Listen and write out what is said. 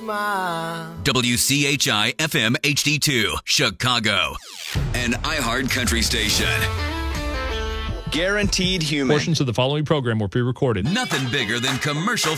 WCHI FM HD2, Chicago. An iHeart Country station. Guaranteed Human. Portions of the following program were pre-recorded. Nothing bigger than commercial